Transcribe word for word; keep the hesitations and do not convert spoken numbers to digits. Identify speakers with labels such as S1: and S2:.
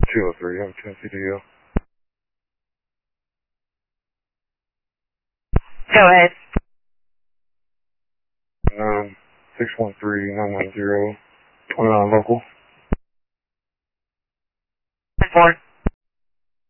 S1: two oh three, I'm Tennessee D L.
S2: Go ahead.
S1: Um, six one three, nine one zero, twenty-nine local.
S2: ten four.